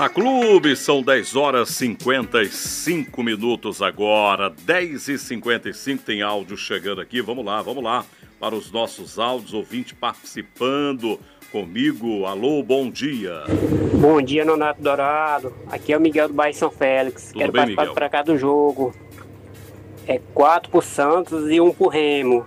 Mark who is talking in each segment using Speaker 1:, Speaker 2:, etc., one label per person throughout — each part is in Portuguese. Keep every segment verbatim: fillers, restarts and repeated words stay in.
Speaker 1: Na Clube, são dez horas e cinquenta e cinco minutos agora, dez e cinquenta e cinco, tem áudio chegando aqui, vamos lá, vamos lá, para os nossos áudios, ouvinte participando comigo. Alô, bom dia.
Speaker 2: Bom dia, Nonato Dourado, aqui é o Miguel do bairro São Félix.
Speaker 1: Tudo
Speaker 2: Quero
Speaker 1: bem,
Speaker 2: participar
Speaker 1: Miguel?
Speaker 2: para cá do jogo. É quatro pro Santos e um pro Remo.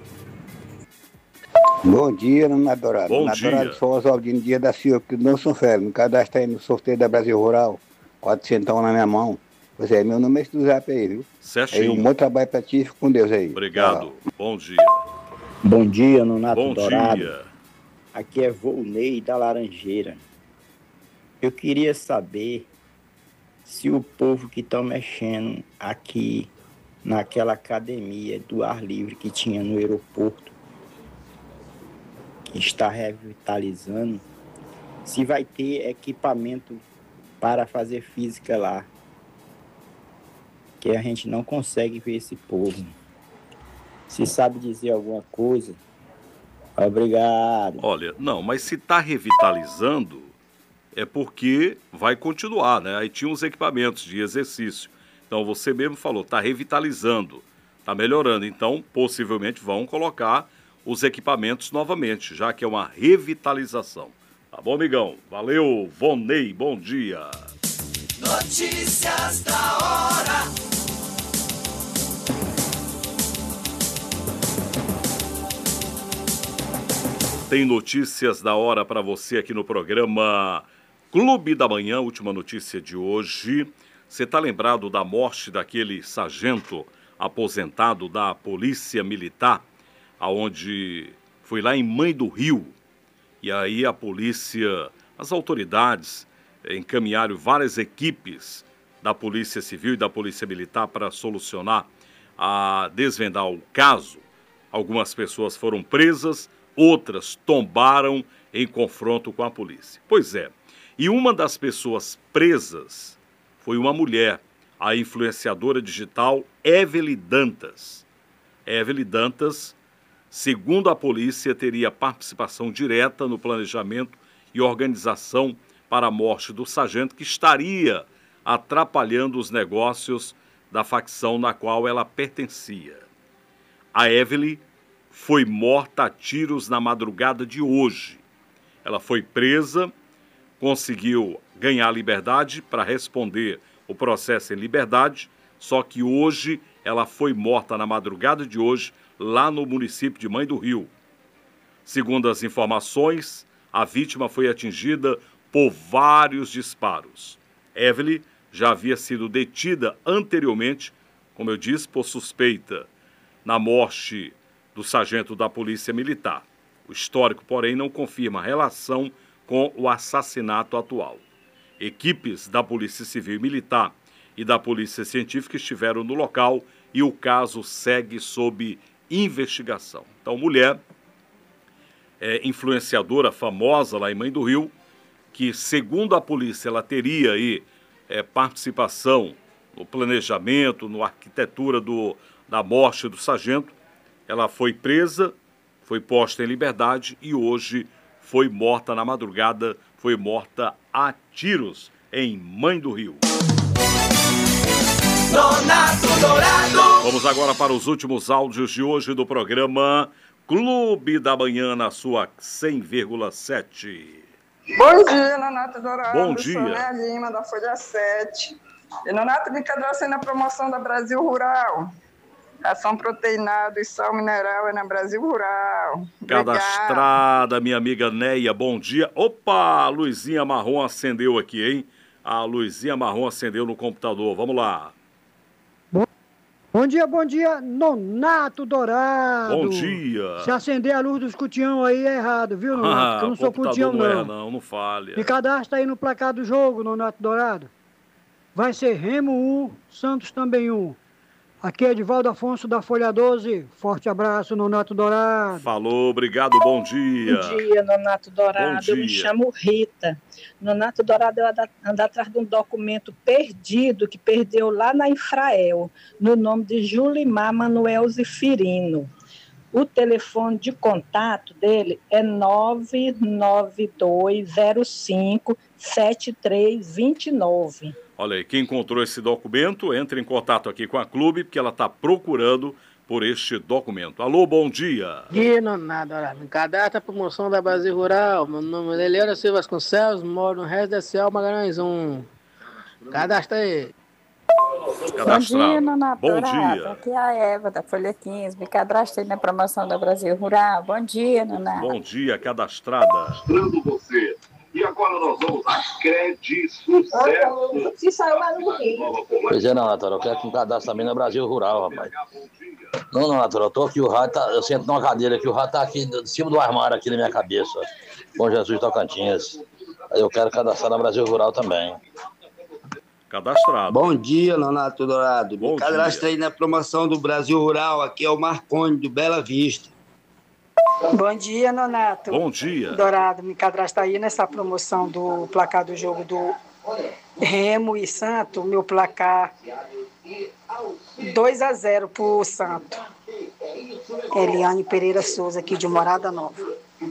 Speaker 3: Bom dia, Nonato Dourado.
Speaker 1: Bom
Speaker 3: Nonato
Speaker 1: dia.
Speaker 3: Dourado, sou Oswaldino Dias da Silva, aqui do meu São Félix. Me cadastro aí no sorteio da Brasil Rural, quatrocentos na minha mão. Pois é, meu número é esse do zap aí, viu?
Speaker 1: Certinho.
Speaker 3: Aí um bom trabalho pra ti, fica com Deus aí.
Speaker 1: Obrigado,
Speaker 3: Tchau.
Speaker 1: bom dia.
Speaker 4: Bom dia, Nonato
Speaker 1: Bom
Speaker 4: Dourado.
Speaker 1: dia.
Speaker 4: Aqui é Volney da Laranjeira. Eu queria saber se o povo que está mexendo aqui naquela academia do ar livre que tinha no aeroporto, que está revitalizando, se vai ter equipamento para fazer física lá, que a gente não consegue ver esse povo. Se sabe dizer alguma coisa, obrigado.
Speaker 1: Olha, não, mas se está revitalizando, é porque vai continuar, né? Aí tinha uns equipamentos de exercício. Então você mesmo falou, está revitalizando, está melhorando. Então, possivelmente vão colocar os equipamentos novamente, já que é uma revitalização. Tá bom, amigão? Valeu, Vonei, bom dia.
Speaker 5: Notícias da hora.
Speaker 1: Tem notícias da hora para você aqui no programa Clube da Manhã. Última notícia de hoje. Você está lembrado da morte daquele sargento aposentado da Polícia Militar, aonde foi lá em Mãe do Rio. E aí a polícia, as autoridades eh, encaminharam várias equipes da Polícia Civil e da Polícia Militar para solucionar, a desvendar o caso. Algumas pessoas foram presas, outras tombaram em confronto com a polícia. Pois é, e uma das pessoas presas foi uma mulher, a influenciadora digital Evelyn Dantas. Evelyn Dantas, segundo a polícia, teria participação direta no planejamento e organização para a morte do sargento, que estaria atrapalhando os negócios da facção na qual ela pertencia. A Evelyn foi morta a tiros na madrugada de hoje. Ela foi presa, conseguiu ganhar liberdade para responder o processo em liberdade, só que hoje ela foi morta na madrugada de hoje, lá no município de Mãe do Rio. Segundo as informações, a vítima foi atingida por vários disparos. Evelyn já havia sido detida anteriormente, como eu disse, por suspeita na morte do sargento da Polícia Militar. O histórico, porém, não confirma relação com o assassinato atual. Equipes da Polícia Civil e Militar e da Polícia Científica estiveram no local e o caso segue sob investigação. Então, mulher, é, influenciadora famosa lá em Mãe do Rio, que, segundo a polícia, ela teria aí é, participação no planejamento, na arquitetura do, da morte do sargento. Ela foi presa, foi posta em liberdade e hoje foi morta na madrugada, foi morta a tiros em Mãe do Rio.
Speaker 5: Nonato Dourado.
Speaker 1: Vamos agora para os últimos áudios de hoje do programa Clube da Manhã na sua cem vírgula sete.
Speaker 6: Bom dia, Nonato Dourado.
Speaker 1: Bom dia.
Speaker 6: Sou Léa Lima, da Folha sete. E, Nonato, me cadastrei na promoção da Brasil Rural. Ração proteinada e sal mineral é na Brasil Rural. Obrigada.
Speaker 1: Cadastrada, minha amiga Neia, bom dia. Opa, a luzinha marrom acendeu aqui, hein? A luzinha marrom acendeu no computador, vamos lá.
Speaker 7: Bom dia, bom dia, Nonato Dourado.
Speaker 1: Bom dia.
Speaker 7: Se acender a luz dos cutião aí é errado, viu, Nonato?
Speaker 1: Ah,
Speaker 7: Que eu não sou cutião,
Speaker 1: não.
Speaker 7: não.
Speaker 1: É, não, não falha.
Speaker 7: Me cadastra aí no placar do jogo, Nonato Dourado. Vai ser Remo um, Santos também um. Aqui é Edivaldo Afonso da Folha doze. Forte abraço, Nonato Dourado.
Speaker 1: Falou, obrigado, bom dia.
Speaker 8: Bom dia, Nonato Dourado.
Speaker 1: Bom dia.
Speaker 8: Eu me chamo Rita. Nonato Dourado, eu ando atrás de um documento perdido que perdeu lá na Infrael, no nome de Julimar Manuel Zifirino. O telefone de contato dele é nove nove dois zero cinco sete três dois nove.
Speaker 1: Olha aí, quem encontrou esse documento, entre em contato aqui com a Clube, porque ela está procurando por este documento. Alô, bom dia.
Speaker 9: Dia, nada, me cadastra a promoção da Brasil Rural. Meu nome é Eliana Silva Vasconcelos, moro no Residencial Magalhães um. Cadastra aí.
Speaker 10: Bom dia, Nonato
Speaker 1: Bom
Speaker 10: Dourado.
Speaker 1: dia.
Speaker 10: Aqui é a Eva, da Folha quinze. Me cadastrei na promoção da Brasil Rural. Bom dia, Nonato.
Speaker 1: Bom dia, cadastrada.
Speaker 11: Cadastrando você. E agora nós vamos a Credi Sucesso.
Speaker 8: Se saiu lá no
Speaker 12: Pois é, não, Natália, eu quero que um cadastro também na Brasil Rural, rapaz. Não, não, Natália, eu tô aqui, o rato tá, eu sento numa cadeira aqui, o rato tá aqui em cima do armário aqui na minha cabeça. Bom Jesus Tocantins. Eu quero cadastrar na Brasil Rural também.
Speaker 1: Cadastrado.
Speaker 13: Bom dia, Nonato Dourado.
Speaker 1: Bom
Speaker 13: Me cadastrei na promoção do Brasil Rural. Aqui é o Marconi, do Bela Vista.
Speaker 14: Bom dia, Nonato.
Speaker 1: Bom dia.
Speaker 14: Dourado, me cadastrei nessa promoção do placar do jogo do Remo e Santo. Meu placar dois a zero pro Santo. Eliane Pereira Souza, aqui de Morada Nova.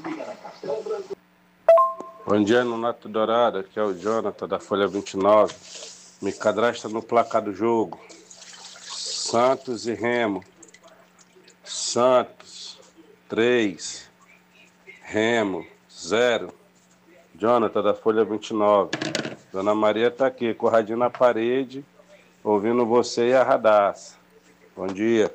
Speaker 15: Bom dia, Nonato Dourado. Aqui é o Jonathan, da Folha vinte e nove. Me cadastra no placar do jogo. Santos e Remo. Santos, três. Remo, zero. Jonathan, da Folha vinte e nove. Dona Maria tá aqui, com o radinho na parede, ouvindo você e a Radassa. Bom dia.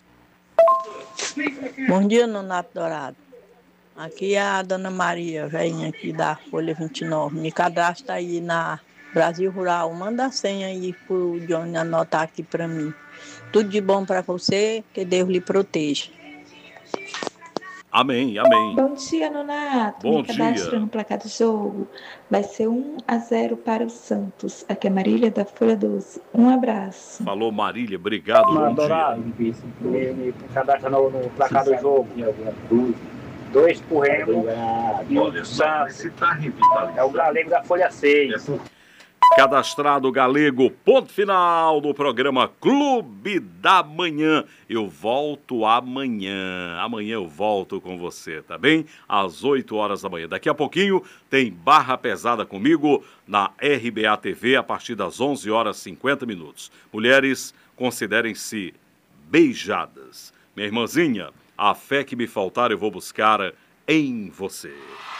Speaker 16: Bom dia, Nonato Dourado. Aqui é a Dona Maria, velhinha aqui da Folha vinte e nove. Me cadastra aí na Brasil Rural. Manda a senha aí pro Johnny anotar aqui para mim. Tudo de bom para você, que Deus lhe proteja.
Speaker 1: Amém, amém.
Speaker 17: Bom dia, Nonato.
Speaker 1: Bom
Speaker 17: Me cadastro
Speaker 1: dia.
Speaker 17: no placar do jogo. Vai ser um a zero para o Santos. Aqui é Marília, da Folha doze. Um abraço.
Speaker 1: Falou, Marília. Obrigado, bom dia.
Speaker 18: Me, me cadastra no, no placar do jogo. Dois pro Remo e o Santos. É o Galego da Folha seis.
Speaker 1: Cadastrado Galego, ponto final do programa Clube da Manhã. Eu volto amanhã. Amanhã eu volto com você, tá bem? Às oito horas da manhã. Daqui a pouquinho tem Barra Pesada comigo na R B A T V a partir das onze horas e cinquenta minutos. Mulheres, considerem-se beijadas. Minha irmãzinha, a fé que me faltar eu vou buscar em você.